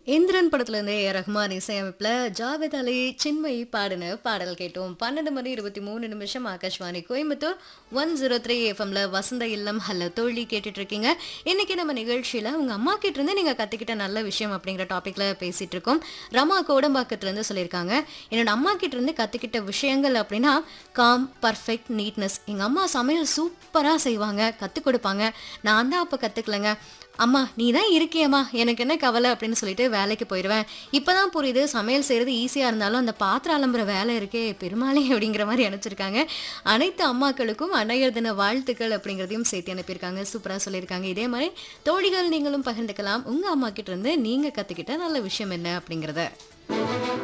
இந்திரன் படத்துல இருந்து ரஹ்மான் இசையமைப்புல ஜாவேத் அலி சின்மயி பாடின பாடல் கேட்டோம். 12 மணி 23 நிமிஷம் ஆகாஷ்வாணி கோயம்புத்தூர் 103 எஃப்எம்ல வசந்த இல்லம் ஹலோ தோழி கேட்டுட்டு இருக்கீங்க. இன்னைக்கு நம்ம நிகழ்ச்சியில உங்க அம்மா கிட்ட இருந்து நீங்க கத்துக்கிட்ட நல்ல விஷயம் அப்படிங்கிற டாபிக்ல பேசிட்டு இருக்கோம். ரமா கோடம்பாக்கத்துல இருந்து சொல்லியிருக்காங்க, என்னோட அம்மா கிட்ட இருந்து கத்துக்கிட்ட விஷயங்கள் அப்படின்னா காம், பர்ஃபெக்ட், நீட்னஸ். எங்க அம்மா சமையல் சூப்பரா செய்வாங்க, கத்துக் கொடுப்பாங்க. நான் தான் அப்ப கத்துக்கலங்க. அம்மா நீ தான் இருக்கியேம்மா, எனக்கு என்ன கவலை அப்படின்னு சொல்லிட்டு வேலைக்கு போயிடுவேன். இப்பதான் புரியுது சமையல் செய்யறது ஈஸியா இருந்தாலும் அந்த பாத்திரம் அலம்புற வேலை இருக்கே பெருமாளே அப்படிங்கிற மாதிரி அனுப்பிச்சிருக்காங்க. அனைத்து அம்மாக்களுக்கும் அன்னையர் தின வாழ்த்துக்கள் அப்படிங்கிறதையும் சேர்த்து அனுப்பியிருக்காங்க. சூப்பரா சொல்லியிருக்காங்க. இதே மாதிரி தோழிகள் நீங்களும் பகிர்ந்துக்கலாம். உங்க அம்மா கிட்ட இருந்து நீங்க கத்துக்கிட்ட நல்ல விஷயம் என்ன அப்படிங்கறத.